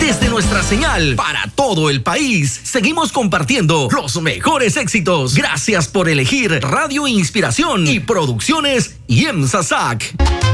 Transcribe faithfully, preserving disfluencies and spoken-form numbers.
Desde nuestra señal para todo el país, seguimos compartiendo los mejores éxitos. Gracias por elegir Radio Inspiración y Producciones IEMSA S A C.